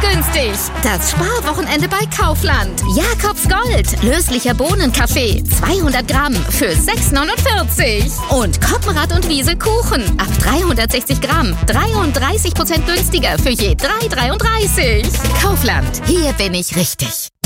günstig. Das Sparwochenende bei Kaufland. Jakobs Gold. Löslicher Bohnenkaffee. 200 Gramm für 6,49. Und Koppenrad und Wiese Kuchen. Ab 360 Gramm. 33% günstiger für je 3,33. Kaufland. Hier bin ich richtig.